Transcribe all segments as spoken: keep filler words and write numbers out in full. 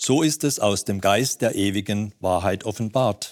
So ist es aus dem Geist der ewigen Wahrheit offenbart.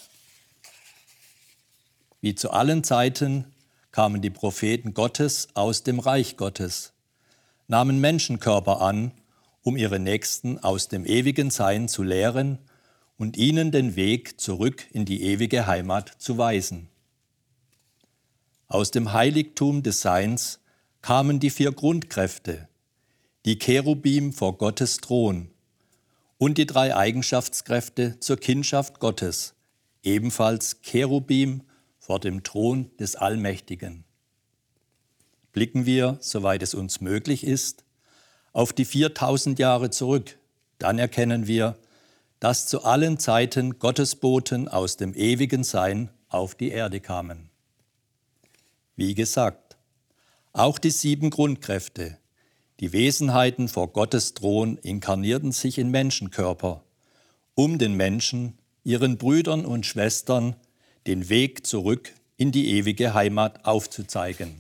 Wie zu allen Zeiten kamen die Propheten Gottes aus dem Reich Gottes, nahmen Menschenkörper an, um ihre Nächsten aus dem ewigen Sein zu lehren und ihnen den Weg zurück in die ewige Heimat zu weisen. Aus dem Heiligtum des Seins kamen die vier Grundkräfte, die Cherubim vor Gottes Thron und die drei Eigenschaftskräfte zur Kindschaft Gottes, ebenfalls Cherubim vor dem Thron des Allmächtigen. Blicken wir, soweit es uns möglich ist, auf die viertausend Jahre zurück, dann erkennen wir, dass zu allen Zeiten Gottesboten aus dem ewigen Sein auf die Erde kamen. Wie gesagt, auch die sieben Grundkräfte, die Wesenheiten vor Gottes Thron inkarnierten sich in Menschenkörper, um den Menschen, ihren Brüdern und Schwestern, den Weg zurück in die ewige Heimat aufzuzeigen.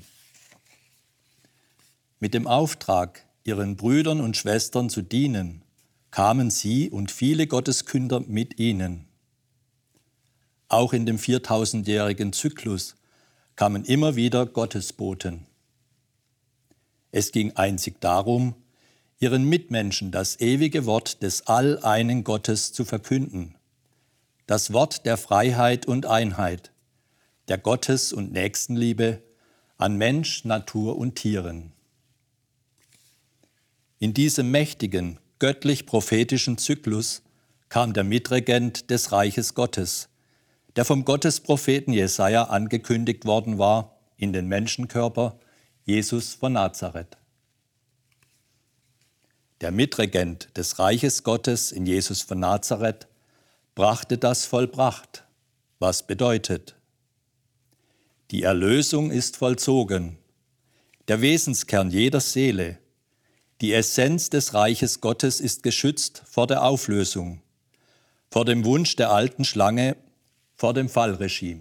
Mit dem Auftrag, ihren Brüdern und Schwestern zu dienen, kamen sie und viele Gotteskünder mit ihnen. Auch in dem viertausendjährigen Zyklus kamen immer wieder Gottesboten. Es ging einzig darum, ihren Mitmenschen das ewige Wort des Alleinen Gottes zu verkünden, das Wort der Freiheit und Einheit, der Gottes- und Nächstenliebe an Mensch, Natur und Tieren. In diesem mächtigen, göttlich-prophetischen Zyklus kam der Mitregent des Reiches Gottes, der vom Gottespropheten Jesaja angekündigt worden war, in den Menschenkörper Jesus von Nazareth. Der Mitregent des Reiches Gottes in Jesus von Nazareth brachte das vollbracht, was bedeutet: Die Erlösung ist vollzogen, der Wesenskern jeder Seele, die Essenz des Reiches Gottes ist geschützt vor der Auflösung, vor dem Wunsch der alten Schlange, vor dem Fallregime.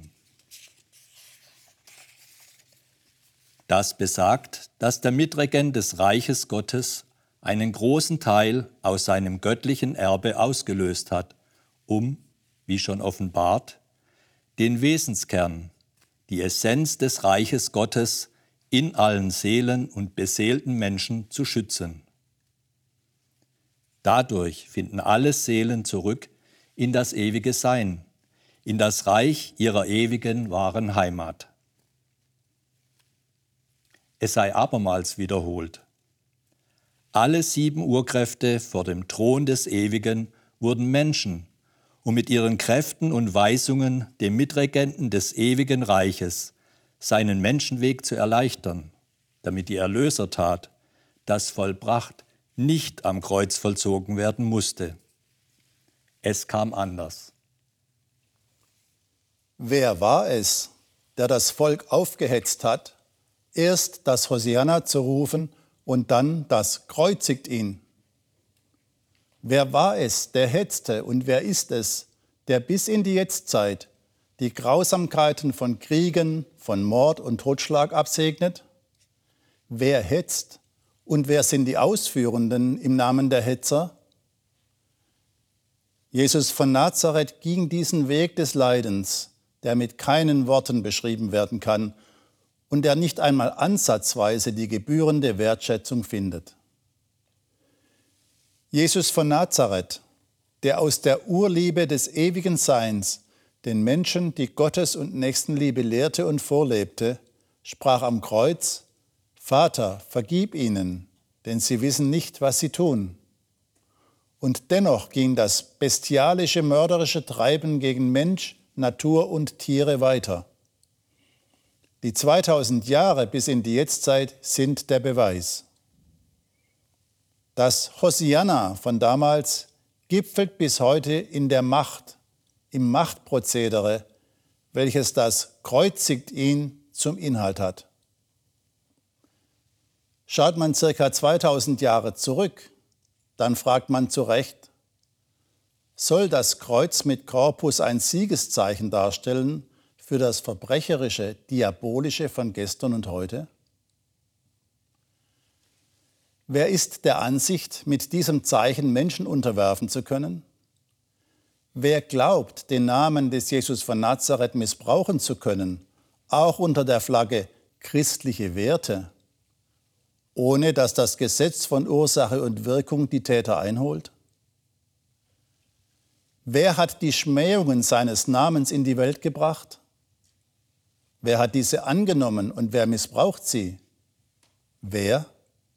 Das besagt, dass der Mitregent des Reiches Gottes einen großen Teil aus seinem göttlichen Erbe ausgelöst hat, um, wie schon offenbart, den Wesenskern, die Essenz des Reiches Gottes in allen Seelen und beseelten Menschen zu schützen. Dadurch finden alle Seelen zurück in das ewige Sein, in das Reich ihrer ewigen, wahren Heimat. Es sei abermals wiederholt: Alle sieben Urkräfte vor dem Thron des Ewigen wurden Menschen, um mit ihren Kräften und Weisungen dem Mitregenten des ewigen Reiches seinen Menschenweg zu erleichtern, damit die Erlösertat, das vollbracht, nicht am Kreuz vollzogen werden musste. Es kam anders. Wer war es, der das Volk aufgehetzt hat, erst das Hosianna zu rufen und dann das Kreuzigt ihn? Wer war es, der hetzte, und wer ist es, der bis in die Jetztzeit die Grausamkeiten von Kriegen, von Mord und Totschlag absegnet? Wer hetzt und wer sind die Ausführenden im Namen der Hetzer? Jesus von Nazareth ging diesen Weg des Leidens, der mit keinen Worten beschrieben werden kann und der nicht einmal ansatzweise die gebührende Wertschätzung findet. Jesus von Nazareth, der aus der Urliebe des ewigen Seins den Menschen die Gottes- und Nächstenliebe lehrte und vorlebte, sprach am Kreuz: Vater, vergib ihnen, denn sie wissen nicht, was sie tun. Und dennoch ging das bestialische, mörderische Treiben gegen Mensch, Natur und Tiere weiter. Die zweitausend Jahre bis in die Jetztzeit sind der Beweis. Das Hosianna von damals gipfelt bis heute in der Macht, im Machtprozedere, welches das Kreuzigt ihn zum Inhalt hat. Schaut man circa zweitausend Jahre zurück, dann fragt man zu Recht: Soll das Kreuz mit Corpus ein Siegeszeichen darstellen für das Verbrecherische, Diabolische von gestern und heute? Wer ist der Ansicht, mit diesem Zeichen Menschen unterwerfen zu können? Wer glaubt, den Namen des Jesus von Nazareth missbrauchen zu können, auch unter der Flagge christliche Werte, ohne dass das Gesetz von Ursache und Wirkung die Täter einholt? Wer hat die Schmähungen seines Namens in die Welt gebracht? Wer hat diese angenommen und wer missbraucht sie? Wer?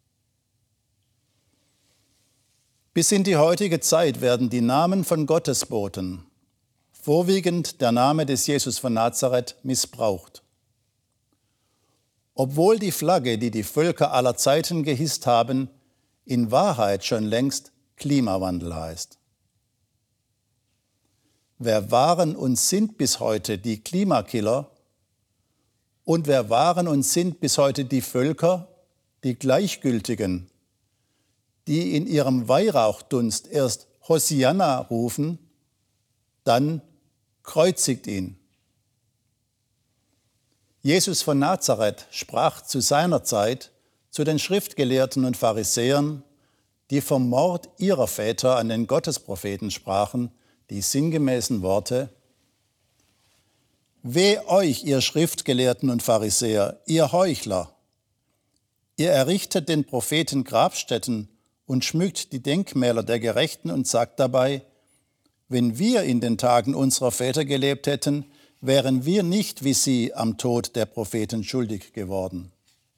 Bis in die heutige Zeit werden die Namen von Gottesboten, vorwiegend der Name des Jesus von Nazareth, missbraucht. Obwohl die Flagge, die die Völker aller Zeiten gehisst haben, in Wahrheit schon längst Klimawandel heißt. Wer waren und sind bis heute die Klimakiller und wer waren und sind bis heute die Völker, die Gleichgültigen, die in ihrem Weihrauchdunst erst Hosianna rufen, dann kreuzigt ihn. Jesus von Nazareth sprach zu seiner Zeit zu den Schriftgelehrten und Pharisäern, die vom Mord ihrer Väter an den Gottespropheten sprachen, die sinngemäßen Worte: Weh euch, ihr Schriftgelehrten und Pharisäer, ihr Heuchler! Ihr errichtet den Propheten Grabstätten und schmückt die Denkmäler der Gerechten und sagt dabei: Wenn wir in den Tagen unserer Väter gelebt hätten, wären wir nicht wie sie am Tod der Propheten schuldig geworden.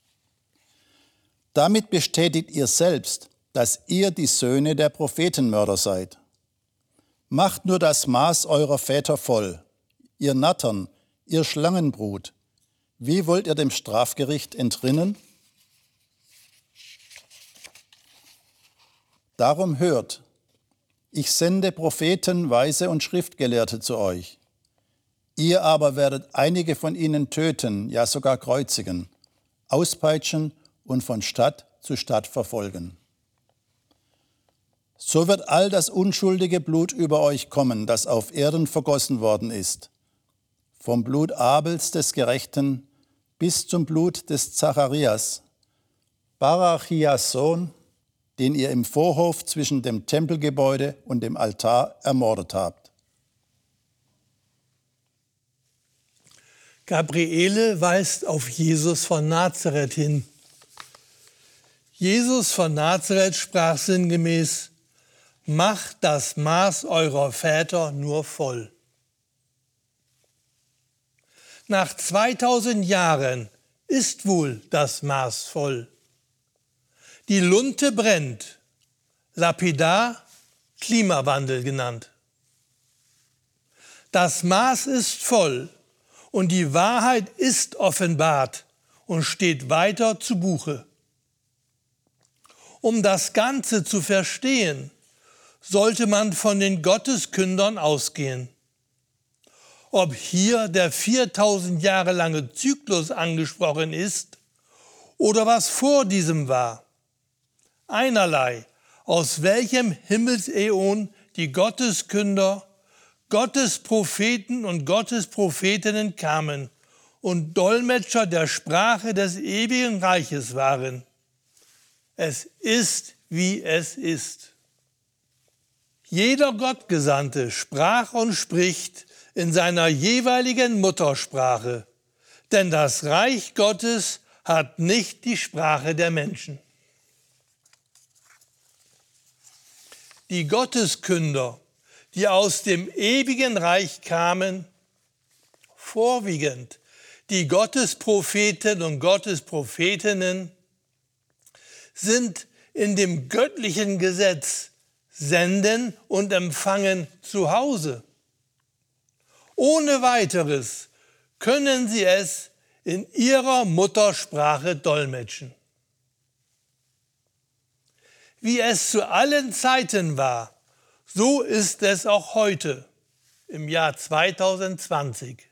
Damit bestätigt ihr selbst, dass ihr die Söhne der Prophetenmörder seid. Macht nur das Maß eurer Väter voll, ihr Nattern, ihr Schlangenbrut. Wie wollt ihr dem Strafgericht entrinnen? Darum hört, ich sende Propheten, Weise und Schriftgelehrte zu euch. Ihr aber werdet einige von ihnen töten, ja sogar kreuzigen, auspeitschen und von Stadt zu Stadt verfolgen. So wird all das unschuldige Blut über euch kommen, das auf Erden vergossen worden ist, vom Blut Abels des Gerechten bis zum Blut des Zacharias, Barachias Sohn, den ihr im Vorhof zwischen dem Tempelgebäude und dem Altar ermordet habt. Gabriele weist auf Jesus von Nazareth hin. Jesus von Nazareth sprach sinngemäß: Macht das Maß eurer Väter nur voll. Nach zweitausend Jahren ist wohl das Maß voll. Die Lunte brennt, lapidar Klimawandel genannt. Das Maß ist voll und die Wahrheit ist offenbart und steht weiter zu Buche. Um das Ganze zu verstehen, sollte man von den Gotteskündern ausgehen. Ob hier der viertausend Jahre lange Zyklus angesprochen ist oder was vor diesem war. Einerlei, aus welchem Himmelsäon die Gotteskünder, Gottespropheten und Gottesprophetinnen kamen und Dolmetscher der Sprache des ewigen Reiches waren. Es ist, wie es ist. Jeder Gottgesandte sprach und spricht in seiner jeweiligen Muttersprache, denn das Reich Gottes hat nicht die Sprache der Menschen. Die Gotteskünder, die aus dem ewigen Reich kamen, vorwiegend die Gottespropheten und Gottesprophetinnen, sind in dem göttlichen Gesetz Senden und Empfangen zu Hause. Ohne weiteres können sie es in ihrer Muttersprache dolmetschen. Wie es zu allen Zeiten war, so ist es auch heute, im Jahr zweitausendzwanzig.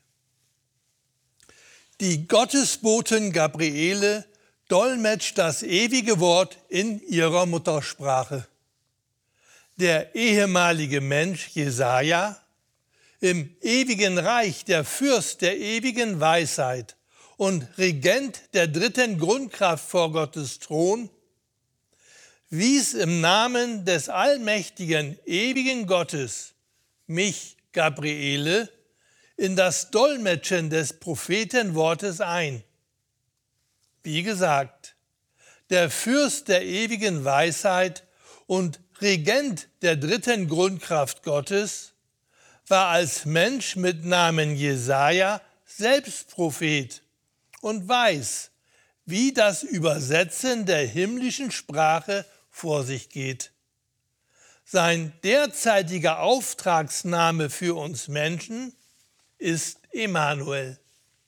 Die Gottesbotin Gabriele dolmetscht das ewige Wort in ihrer Muttersprache. Der ehemalige Mensch Jesaja, im ewigen Reich der Fürst der ewigen Weisheit und Regent der dritten Grundkraft vor Gottes Thron, wies im Namen des allmächtigen, ewigen Gottes mich, Gabriele, in das Dolmetschen des Prophetenwortes ein. Wie gesagt, der Fürst der ewigen Weisheit und Regent der dritten Grundkraft Gottes war als Mensch mit Namen Jesaja selbst Prophet und weiß, wie das Übersetzen der himmlischen Sprache vor sich geht. Sein derzeitiger Auftragsname für uns Menschen ist Emmanuel.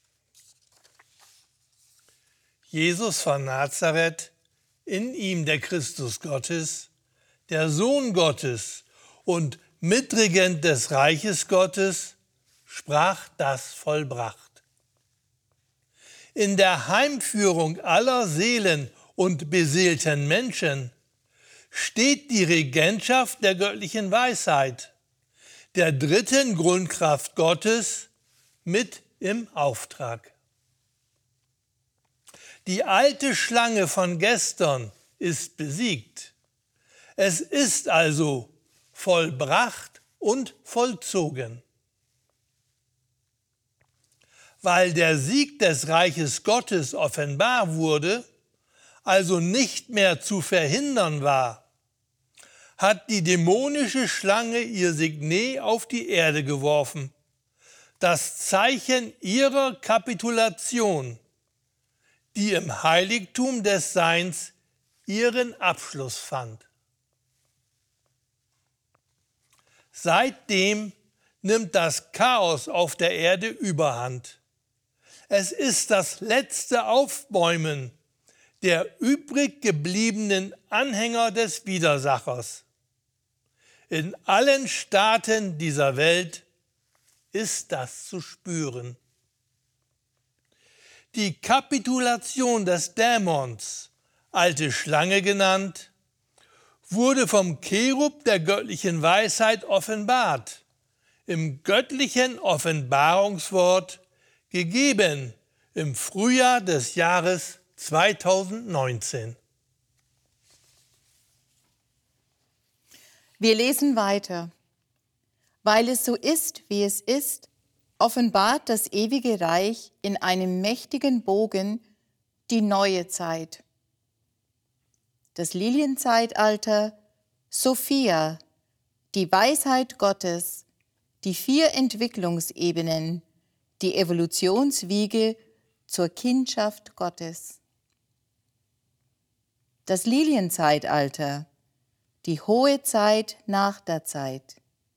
Jesus von Nazareth, in ihm der Christus Gottes, der Sohn Gottes und Mitregent des Reiches Gottes, sprach das vollbracht. In der Heimführung aller Seelen und beseelten Menschen steht die Regentschaft der göttlichen Weisheit, der dritten Grundkraft Gottes, mit im Auftrag. Die alte Schlange von gestern ist besiegt. Es ist also vollbracht und vollzogen. Weil der Sieg des Reiches Gottes offenbar wurde, also nicht mehr zu verhindern war, hat die dämonische Schlange ihr Signet auf die Erde geworfen, das Zeichen ihrer Kapitulation, die im Heiligtum des Seins ihren Abschluss fand. Seitdem nimmt das Chaos auf der Erde Überhand. Es ist das letzte Aufbäumen der übrig gebliebenen Anhänger des Widersachers. In allen Staaten dieser Welt ist das zu spüren. Die Kapitulation des Dämons, alte Schlange genannt, wurde vom Cherub der göttlichen Weisheit offenbart, im göttlichen Offenbarungswort gegeben im Frühjahr des Jahres zweitausendneunzehn. Wir lesen weiter. Weil es so ist, wie es ist, offenbart das ewige Reich in einem mächtigen Bogen die neue Zeit. Das Lilienzeitalter, Sophia, die Weisheit Gottes, die vier Entwicklungsebenen, die Evolutionswiege zur Kindschaft Gottes. Das Lilienzeitalter, die hohe Zeit nach der Zeit.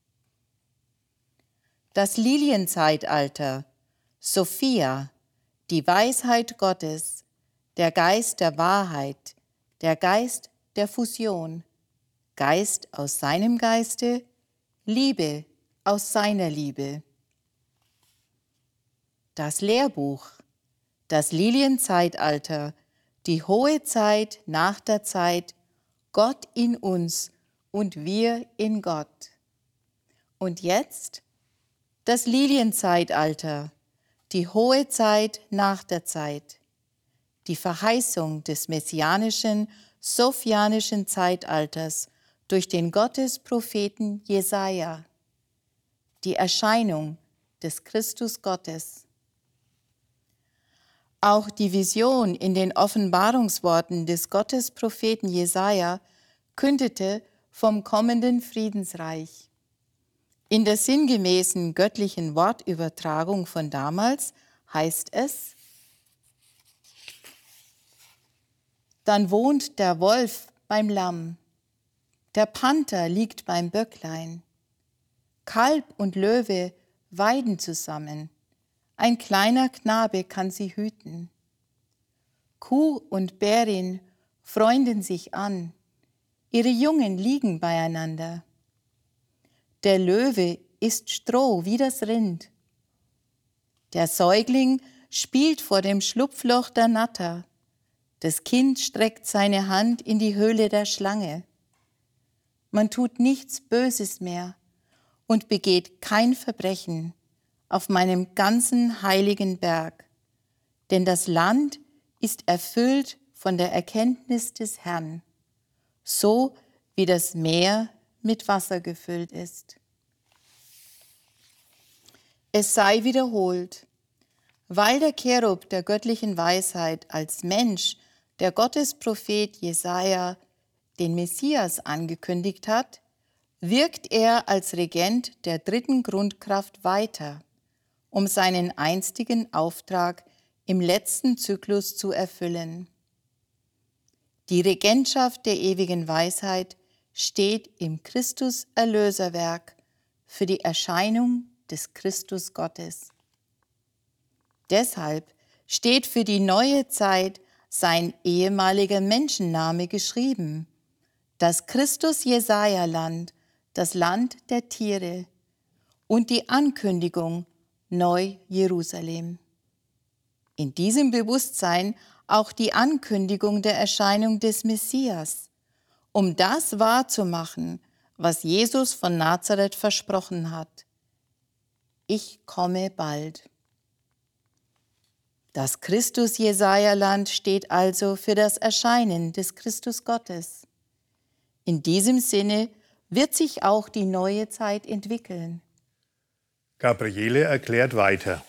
Das Lilienzeitalter, Sophia, die Weisheit Gottes, der Geist der Wahrheit, der Geist der Fusion, Geist aus seinem Geiste, Liebe aus seiner Liebe. Das Lehrbuch, das Lilienzeitalter, die hohe Zeit nach der Zeit, Gott in uns und wir in Gott. Und jetzt das Lilienzeitalter, die hohe Zeit nach der Zeit, die Verheißung des messianischen, sophianischen Zeitalters durch den Gottespropheten Jesaja, die Erscheinung des Christus Gottes. Auch die Vision in den Offenbarungsworten des Gottespropheten Jesaja kündete vom kommenden Friedensreich. In der sinngemäßen göttlichen Wortübertragung von damals heißt es: Dann wohnt der Wolf beim Lamm, der Panther liegt beim Böcklein, Kalb und Löwe weiden zusammen, ein kleiner Knabe kann sie hüten. Kuh und Bärin freunden sich an, ihre Jungen liegen beieinander. Der Löwe isst Stroh wie das Rind. Der Säugling spielt vor dem Schlupfloch der Natter. Das Kind streckt seine Hand in die Höhle der Schlange. Man tut nichts Böses mehr und begeht kein Verbrechen auf meinem ganzen heiligen Berg, denn das Land ist erfüllt von der Erkenntnis des Herrn. so wie das Meer mit Wasser gefüllt ist. Es sei wiederholt, weil der Cherub der göttlichen Weisheit als Mensch, der Gottesprophet Jesaja, den Messias angekündigt hat, wirkt er als Regent der dritten Grundkraft weiter, um seinen einstigen Auftrag im letzten Zyklus zu erfüllen. Die Regentschaft der ewigen Weisheit steht im Christus-Erlöserwerk für die Erscheinung des Christus Gottes. Deshalb steht für die neue Zeit sein ehemaliger Menschenname geschrieben, das Christus-Jesaja-Land, das Land der Tiere und die Ankündigung Neu-Jerusalem. In diesem Bewusstsein auch die Ankündigung der Erscheinung des Messias, um das wahrzumachen, was Jesus von Nazareth versprochen hat. Ich komme bald. Das Christus-Jesaja-Land steht also für das Erscheinen des Christus Gottes. In diesem Sinne wird sich auch die neue Zeit entwickeln. Gabriele erklärt weiter.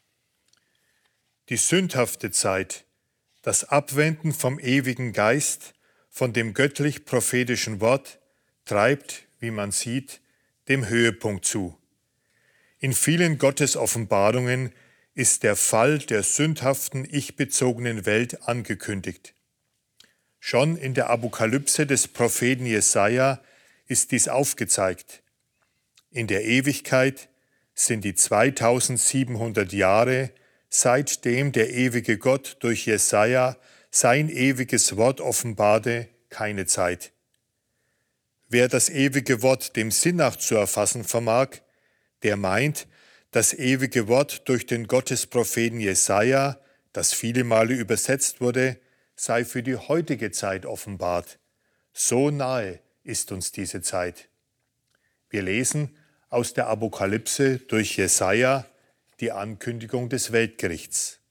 Die sündhafte Zeit, das Abwenden vom ewigen Geist, von dem göttlich-prophetischen Wort, treibt, wie man sieht, dem Höhepunkt zu. In vielen Gottesoffenbarungen ist der Fall der sündhaften, ich-bezogenen Welt angekündigt. Schon in der Apokalypse des Propheten Jesaja ist dies aufgezeigt. In der Ewigkeit sind die zweitausendsiebenhundert Jahre, seitdem der ewige Gott durch Jesaja sein ewiges Wort offenbarte, keine Zeit. Wer das ewige Wort dem Sinn nach zu erfassen vermag, der meint, das ewige Wort durch den Gottespropheten Jesaja, das viele Male übersetzt wurde, sei für die heutige Zeit offenbart. So nahe ist uns diese Zeit. Wir lesen aus der Apokalypse durch Jesaja die Ankündigung des Weltgerichts.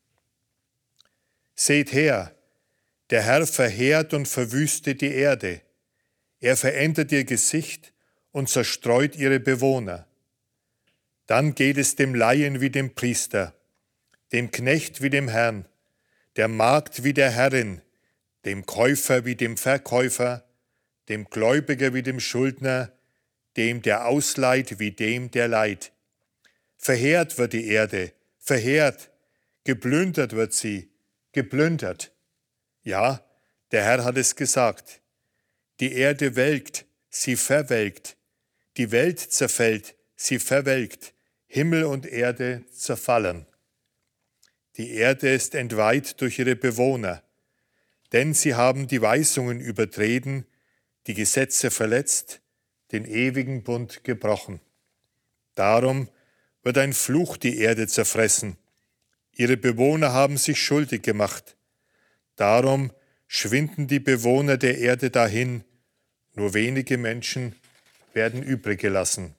Seht her, der Herr verheert und verwüstet die Erde. Er verändert ihr Gesicht und zerstreut ihre Bewohner. Dann geht es dem Laien wie dem Priester, dem Knecht wie dem Herrn, der Magd wie der Herrin, dem Käufer wie dem Verkäufer, dem Gläubiger wie dem Schuldner, dem, der ausleiht, wie dem, der leiht. Verheert wird die Erde, verheert, geplündert wird sie, geplündert. Ja, der Herr hat es gesagt. Die Erde welkt, sie verwelkt. Die Welt zerfällt, sie verwelkt. Himmel und Erde zerfallen. Die Erde ist entweiht durch ihre Bewohner, denn sie haben die Weisungen übertreten, die Gesetze verletzt, den ewigen Bund gebrochen. Darum wird ein Fluch die Erde zerfressen. Ihre Bewohner haben sich schuldig gemacht. Darum schwinden die Bewohner der Erde dahin. Nur wenige Menschen werden übrig gelassen.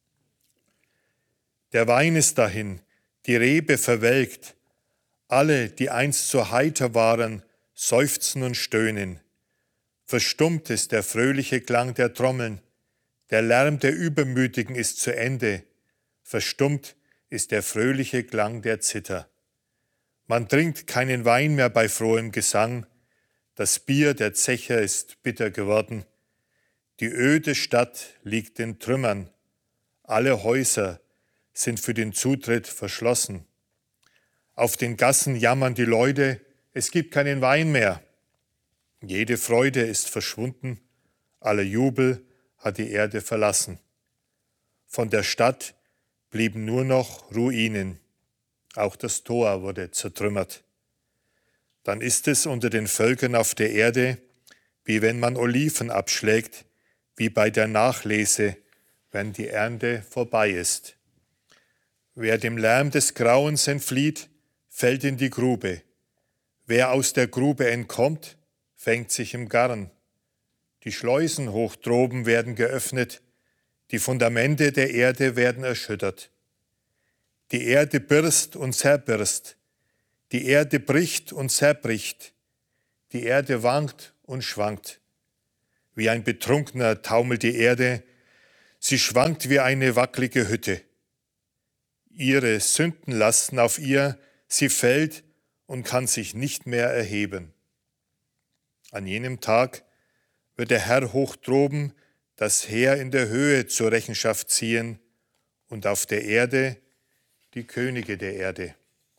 Der Wein ist dahin, die Rebe verwelkt. Alle, die einst so heiter waren, seufzen und stöhnen. Verstummt ist der fröhliche Klang der Trommeln. Der Lärm der Übermütigen ist zu Ende. Verstummt ist der fröhliche Klang der Zither. Man trinkt keinen Wein mehr bei frohem Gesang. Das Bier der Zecher ist bitter geworden. Die öde Stadt liegt in Trümmern. Alle Häuser sind für den Zutritt verschlossen. Auf den Gassen jammern die Leute, es gibt keinen Wein mehr. Jede Freude ist verschwunden, aller Jubel hat die Erde verlassen. Von der Stadt blieben nur noch Ruinen, auch das Tor wurde zertrümmert. Dann ist es unter den Völkern auf der Erde, wie wenn man Oliven abschlägt, wie bei der Nachlese, wenn die Ernte vorbei ist. Wer dem Lärm des Grauens entflieht, fällt in die Grube. Wer aus der Grube entkommt, fängt sich im Garn. Die Schleusen hoch droben werden geöffnet, die Fundamente der Erde werden erschüttert. Die Erde birst und zerbirst, die Erde bricht und zerbricht, die Erde wankt und schwankt. Wie ein Betrunkener taumelt die Erde, sie schwankt wie eine wackelige Hütte. Ihre Sünden lasten auf ihr, sie fällt und kann sich nicht mehr erheben. An jenem Tag wird der Herr hoch droben das Heer in der Höhe zur Rechenschaft ziehen und auf der Erde die Könige der Erde.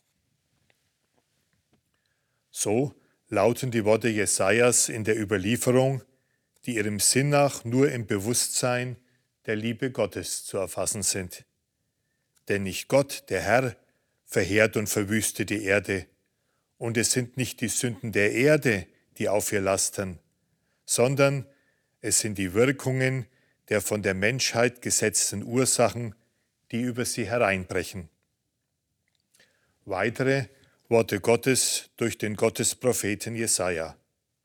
So lauten die Worte Jesajas in der Überlieferung, die ihrem Sinn nach nur im Bewusstsein der Liebe Gottes zu erfassen sind. Denn nicht Gott, der Herr, verheert und verwüstet die Erde, und es sind nicht die Sünden der Erde, die auf ihr lasten, sondern es sind die Wirkungen der von der Menschheit gesetzten Ursachen, die über sie hereinbrechen. Weitere Worte Gottes durch den Gottespropheten Jesaja.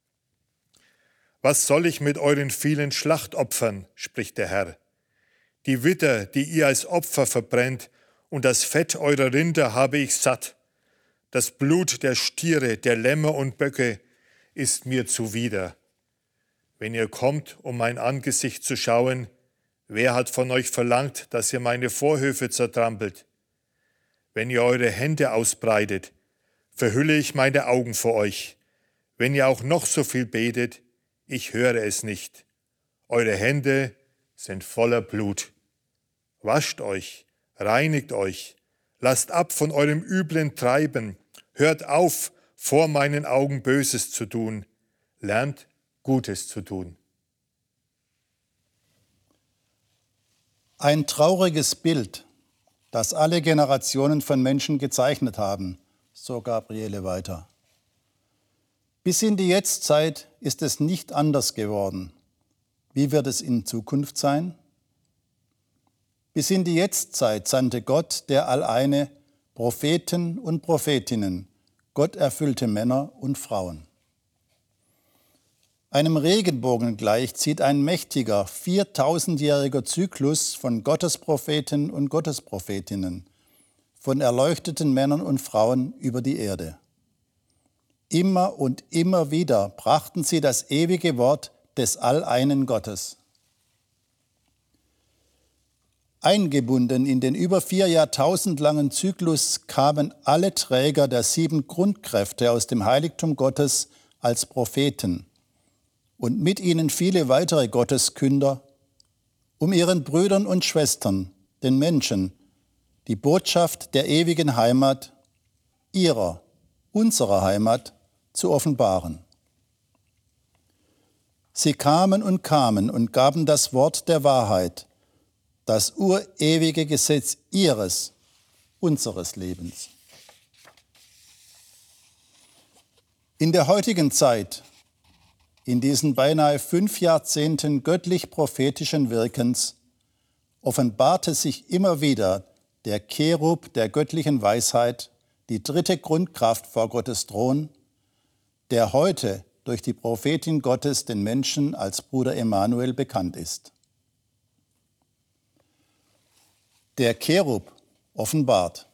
Was soll ich mit euren vielen Schlachtopfern, spricht der Herr. Die Widder, die ihr als Opfer verbrennt, und das Fett eurer Rinder habe ich satt. Das Blut der Stiere, der Lämmer und Böcke ist mir zuwider. Wenn ihr kommt, um mein Angesicht zu schauen, wer hat von euch verlangt, dass ihr meine Vorhöfe zertrampelt? Wenn ihr eure Hände ausbreitet, verhülle ich meine Augen vor euch. Wenn ihr auch noch so viel betet, ich höre es nicht. Eure Hände sind voller Blut. Wascht euch, reinigt euch, lasst ab von eurem üblen Treiben, hört auf, vor meinen Augen Böses zu tun, lernt Gutes zu tun. Ein trauriges Bild, das alle Generationen von Menschen gezeichnet haben, so Gabriele weiter. Bis in die Jetztzeit ist es nicht anders geworden. Wie wird es in Zukunft sein? Bis in die Jetztzeit sandte Gott, der Alleine, Propheten und Prophetinnen, gotterfüllte Männer und Frauen. Einem Regenbogen gleich zieht ein mächtiger, viertausendjähriger Zyklus von Gottespropheten und Gottesprophetinnen, von erleuchteten Männern und Frauen über die Erde. Immer und immer wieder brachten sie das ewige Wort des alleinen Gottes. Eingebunden in den über vier Jahrtausend langen Zyklus kamen alle Träger der sieben Grundkräfte aus dem Heiligtum Gottes als Propheten und mit ihnen viele weitere Gotteskünder, um ihren Brüdern und Schwestern, den Menschen, die Botschaft der ewigen Heimat, ihrer, unserer Heimat, zu offenbaren. Sie kamen und kamen und gaben das Wort der Wahrheit, das urewige Gesetz ihres, unseres Lebens. In der heutigen Zeit, in diesen beinahe fünf Jahrzehnten göttlich-prophetischen Wirkens, offenbarte sich immer wieder der Cherub der göttlichen Weisheit, die dritte Grundkraft vor Gottes Thron, der heute durch die Prophetin Gottes den Menschen als Bruder Emanuel bekannt ist. Der Cherub offenbart.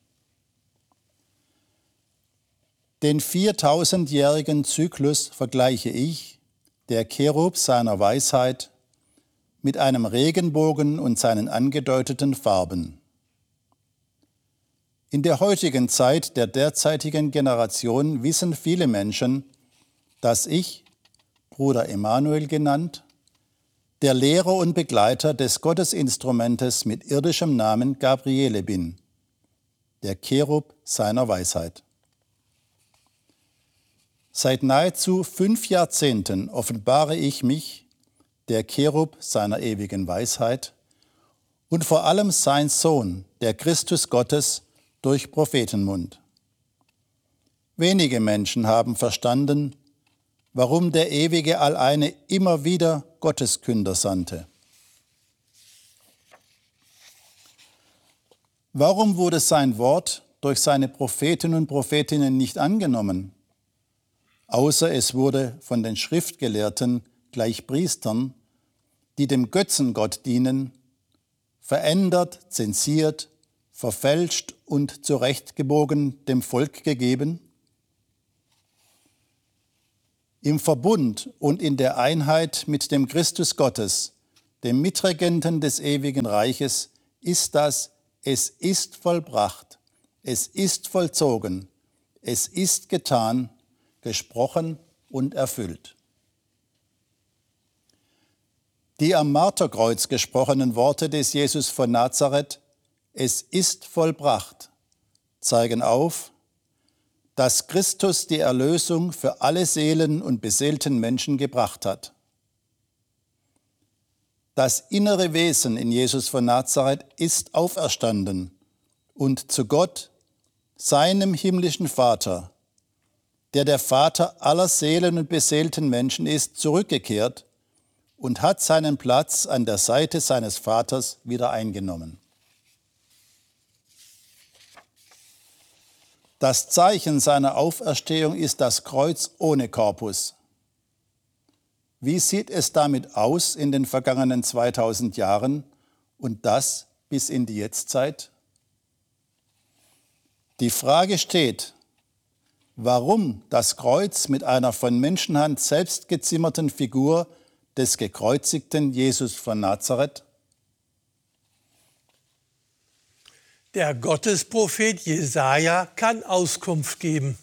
Den viertausendjährigen Zyklus vergleiche ich, der Cherub seiner Weisheit, mit einem Regenbogen und seinen angedeuteten Farben. In der heutigen Zeit der derzeitigen Generation wissen viele Menschen, dass ich, Bruder Emanuel genannt, der Lehrer und Begleiter des Gottesinstrumentes mit irdischem Namen Gabriele bin, der Cherub seiner Weisheit. Seit nahezu fünf Jahrzehnten offenbare ich mich, der Cherub seiner ewigen Weisheit, und vor allem sein Sohn, der Christus Gottes, durch Prophetenmund. Wenige Menschen haben verstanden, warum der ewige Alleine immer wieder Gotteskünder sandte. Warum wurde sein Wort durch seine Propheten und Prophetinnen nicht angenommen? Außer es wurde von den Schriftgelehrten, gleich Priestern, die dem Götzengott dienen, verändert, zensiert, verfälscht und zurechtgebogen dem Volk gegeben? Im Verbund und in der Einheit mit dem Christus Gottes, dem Mitregenten des ewigen Reiches, ist das: Es ist vollbracht, es ist vollzogen, es ist getan, gesprochen und erfüllt. Die am Marterkreuz gesprochenen Worte des Jesus von Nazareth, es ist vollbracht, zeigen auf, dass Christus die Erlösung für alle Seelen und beseelten Menschen gebracht hat. Das innere Wesen in Jesus von Nazareth ist auferstanden und zu Gott, seinem himmlischen Vater, der der Vater aller Seelen und beseelten Menschen ist, zurückgekehrt und hat seinen Platz an der Seite seines Vaters wieder eingenommen. Das Zeichen seiner Auferstehung ist das Kreuz ohne Korpus. Wie sieht es damit aus in den vergangenen zweitausend Jahren und das bis in die Jetztzeit? Die Frage steht, warum das Kreuz mit einer von Menschenhand selbst gezimmerten Figur des gekreuzigten Jesus von Nazareth? Der Gottesprophet Jesaja kann Auskunft geben.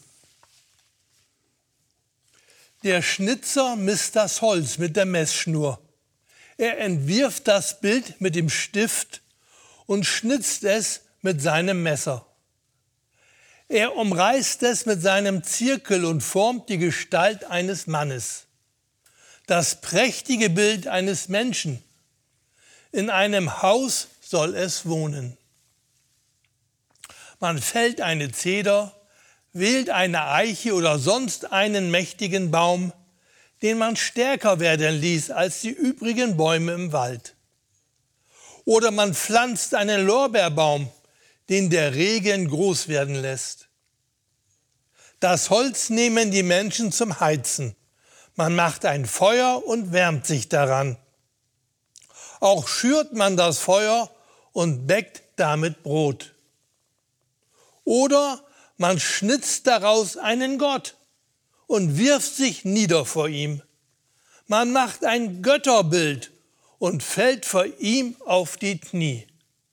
Der Schnitzer misst das Holz mit der Messschnur. Er entwirft das Bild mit dem Stift und schnitzt es mit seinem Messer. Er umreißt es mit seinem Zirkel und formt die Gestalt eines Mannes. Das prächtige Bild eines Menschen. In einem Haus soll es wohnen. Man fällt eine Zeder, wählt eine Eiche oder sonst einen mächtigen Baum, den man stärker werden ließ als die übrigen Bäume im Wald. Oder man pflanzt einen Lorbeerbaum, den der Regen groß werden lässt. Das Holz nehmen die Menschen zum Heizen. Man macht ein Feuer und wärmt sich daran. Auch schürt man das Feuer und bäckt damit Brot. Oder man schnitzt daraus einen Gott und wirft sich nieder vor ihm. Man macht ein Götterbild und fällt vor ihm auf die Knie.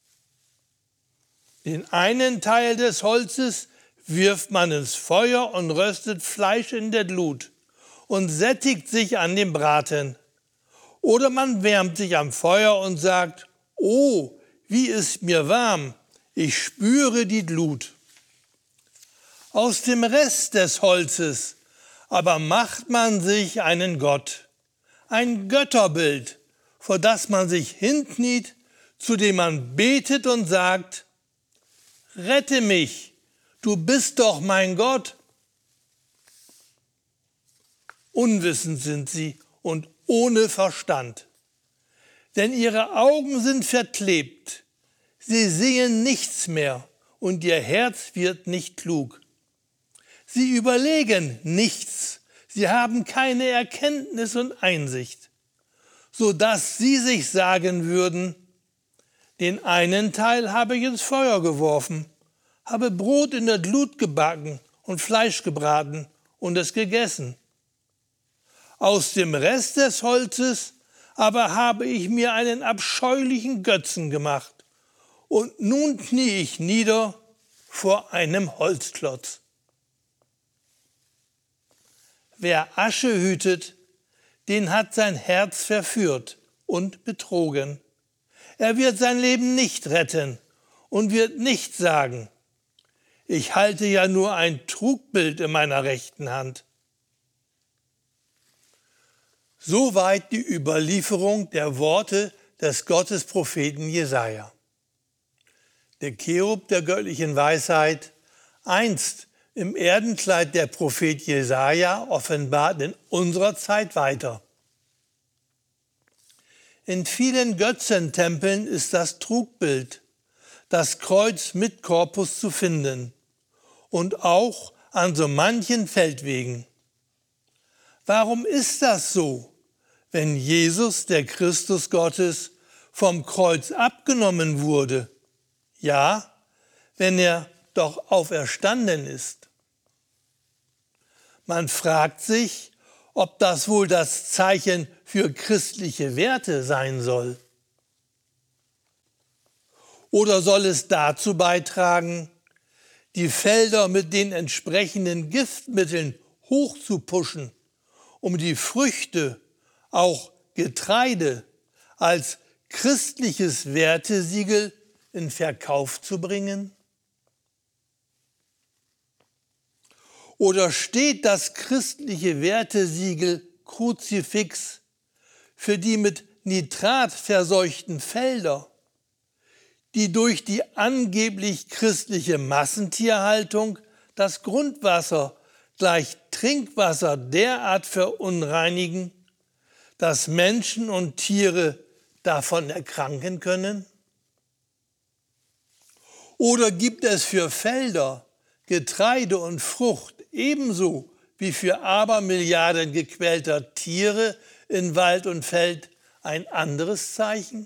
Den einen Teil des Holzes wirft man ins Feuer und röstet Fleisch in der Glut und sättigt sich an dem Braten. Oder man wärmt sich am Feuer und sagt, oh, wie ist mir warm, ich spüre die Glut. Aus dem Rest des Holzes aber macht man sich einen Gott, ein Götterbild, vor das man sich hinkniet, zu dem man betet und sagt, rette mich, du bist doch mein Gott. Unwissend sind sie und ohne Verstand, denn ihre Augen sind verklebt, sie sehen nichts mehr und ihr Herz wird nicht klug. Sie überlegen nichts, sie haben keine Erkenntnis und Einsicht, so dass sie sich sagen würden, den einen Teil habe ich ins Feuer geworfen, habe Brot in der Glut gebacken und Fleisch gebraten und es gegessen. Aus dem Rest des Holzes aber habe ich mir einen abscheulichen Götzen gemacht und nun knie ich nieder vor einem Holzklotz. Wer Asche hütet, den hat sein Herz verführt und betrogen. Er wird sein Leben nicht retten und wird nicht sagen, ich halte ja nur ein Trugbild in meiner rechten Hand. Soweit die Überlieferung der Worte des Gottespropheten Jesaja. Der Cherub der göttlichen Weisheit, einst im Erdenkleid der Prophet Jesaja, offenbart in unserer Zeit weiter. In vielen Götzentempeln ist das Trugbild, das Kreuz mit Korpus zu finden und auch an so manchen Feldwegen. Warum ist das so, wenn Jesus, der Christus Gottes, vom Kreuz abgenommen wurde? Ja, wenn er doch auferstanden ist. Man fragt sich, ob das wohl das Zeichen für christliche Werte sein soll. Oder soll es dazu beitragen, die Felder mit den entsprechenden Giftmitteln hochzupuschen, um die Früchte, auch Getreide, als christliches Wertesiegel in Verkauf zu bringen? Oder steht das christliche Wertesiegel Kruzifix für die mit Nitrat verseuchten Felder, die durch die angeblich christliche Massentierhaltung das Grundwasser gleich Trinkwasser derart verunreinigen, dass Menschen und Tiere davon erkranken können? Oder gibt es für Felder, Getreide und Frucht ebenso wie für Abermilliarden gequälter Tiere in Wald und Feld ein anderes Zeichen?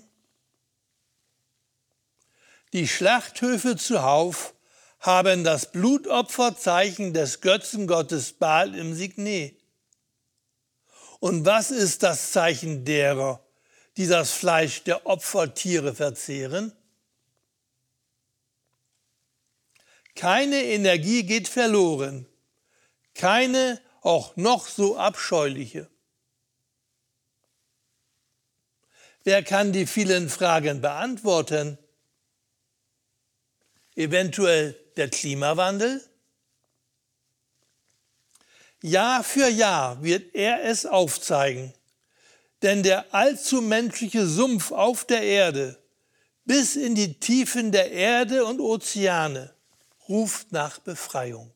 Die Schlachthöfe zuhauf haben das Blutopferzeichen des Götzengottes Baal im Signet. Und was ist das Zeichen derer, die das Fleisch der Opfertiere verzehren? Keine Energie geht verloren, keine auch noch so abscheuliche. Wer kann die vielen Fragen beantworten? Eventuell der Klimawandel? Jahr für Jahr wird er es aufzeigen, denn der allzu menschliche Sumpf auf der Erde bis in die Tiefen der Erde und Ozeane ruft nach Befreiung.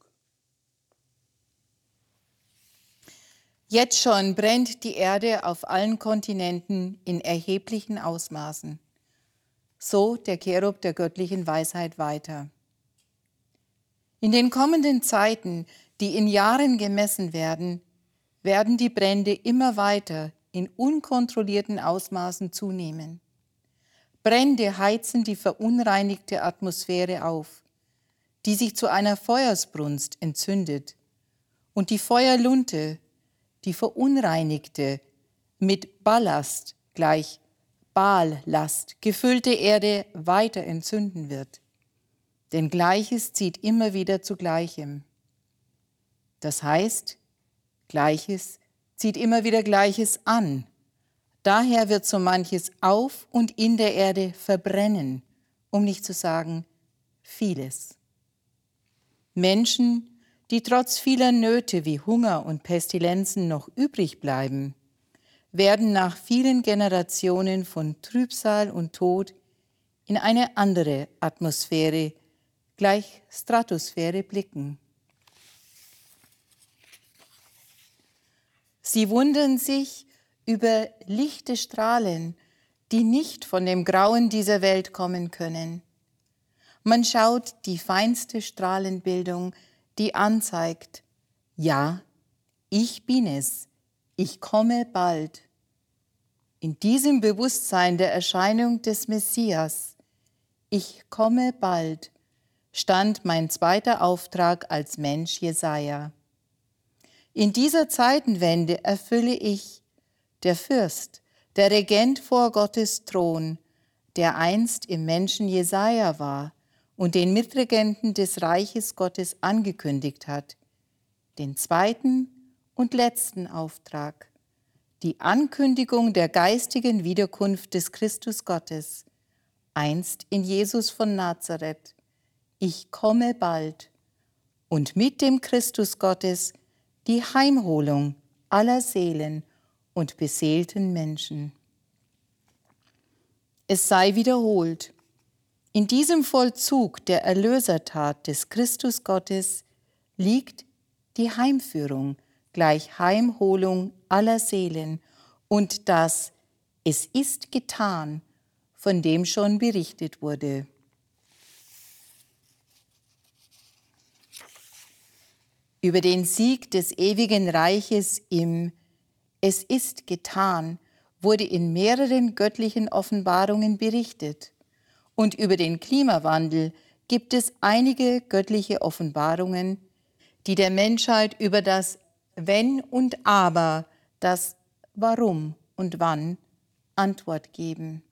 Jetzt schon brennt die Erde auf allen Kontinenten in erheblichen Ausmaßen. So der Cherub der göttlichen Weisheit weiter. In den kommenden Zeiten, die in Jahren gemessen werden, werden die Brände immer weiter in unkontrollierten Ausmaßen zunehmen. Brände heizen die verunreinigte Atmosphäre auf, die sich zu einer Feuersbrunst entzündet, und die Feuerlunte, die verunreinigte, mit Ballast gleich Baallast gefüllte Erde weiter entzünden wird. Denn Gleiches zieht immer wieder zu Gleichem. Das heißt, Gleiches zieht immer wieder Gleiches an. Daher wird so manches auf und in der Erde verbrennen, um nicht zu sagen vieles. Menschen, die trotz vieler Nöte wie Hunger und Pestilenzen noch übrig bleiben, werden nach vielen Generationen von Trübsal und Tod in eine andere Atmosphäre, gleich Stratosphäre, blicken. Sie wundern sich über lichte Strahlen, die nicht von dem Grauen dieser Welt kommen können. Man schaut die feinste Strahlenbildung, die anzeigt, ja, ich bin es, ich komme bald. In diesem Bewusstsein der Erscheinung des Messias, ich komme bald, stand mein zweiter Auftrag als Mensch Jesaja. In dieser Zeitenwende erfülle ich, der Fürst, der Regent vor Gottes Thron, der einst im Menschen Jesaja war und den Mitregenten des Reiches Gottes angekündigt hat, den zweiten und letzten Auftrag, die Ankündigung der geistigen Wiederkunft des Christus Gottes, einst in Jesus von Nazareth, ich komme bald, und mit dem Christus Gottes die Heimholung aller Seelen und beseelten Menschen. Es sei wiederholt, in diesem Vollzug der Erlösertat des Christus Gottes liegt die Heimführung, gleich Heimholung aller Seelen und das Es ist getan, von dem schon berichtet wurde. Über den Sieg des ewigen Reiches im Es ist getan wurde in mehreren göttlichen Offenbarungen berichtet. Und über den Klimawandel gibt es einige göttliche Offenbarungen, die der Menschheit über das Wenn und aber, das Warum und Wann Antwort geben.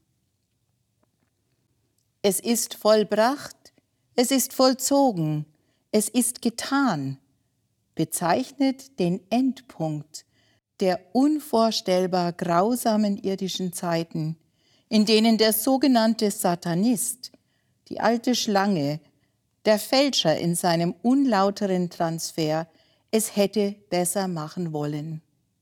Es ist vollbracht, es ist vollzogen, es ist getan, bezeichnet den Endpunkt der unvorstellbar grausamen irdischen Zeiten, in denen der sogenannte Satanist, die alte Schlange, der Fälscher in seinem unlauteren Transfer, es hätte besser machen wollen.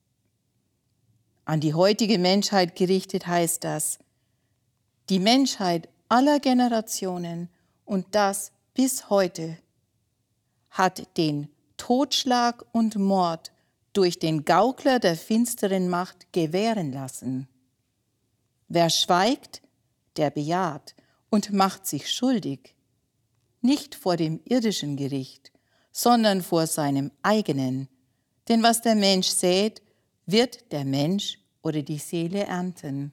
An die heutige Menschheit gerichtet heißt das, die Menschheit aller Generationen und das bis heute hat den Totschlag und Mord durch den Gaukler der finsteren Macht gewähren lassen. Wer schweigt, der bejaht und macht sich schuldig, nicht vor dem irdischen Gericht, sondern vor seinem eigenen. Denn was der Mensch sät, wird der Mensch oder die Seele ernten.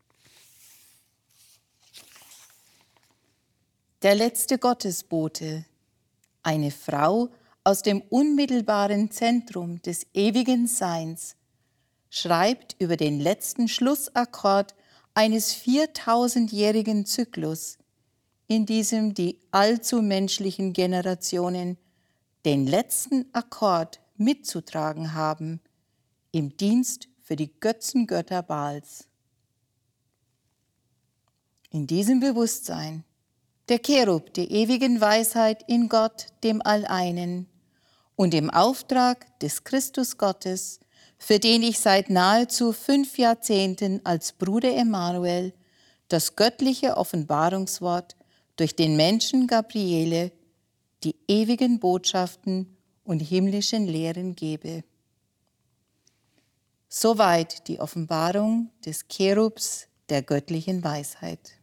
Der letzte Gottesbote, eine Frau aus dem unmittelbaren Zentrum des ewigen Seins, schreibt über den letzten Schlussakkord eines viertausendjährigen Zyklus, in diesem die allzu menschlichen Generationen den letzten Akkord mitzutragen haben, im Dienst für die Götzengötter Baals. In diesem Bewusstsein, der Cherub der ewigen Weisheit in Gott, dem Alleinen, und im Auftrag des Christus Gottes, für den ich seit nahezu fünf Jahrzehnten als Bruder Emanuel das göttliche Offenbarungswort durch den Menschen Gabriele, die ewigen Botschaften und himmlischen Lehren gebe. Soweit die Offenbarung des Cherubs der göttlichen Weisheit.